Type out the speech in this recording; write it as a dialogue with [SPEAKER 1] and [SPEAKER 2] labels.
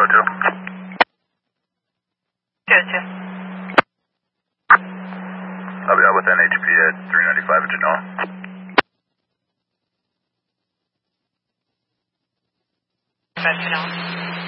[SPEAKER 1] 202.
[SPEAKER 2] 202.
[SPEAKER 1] I'll be out with NHP at 395 at Genoa.
[SPEAKER 2] Genoa.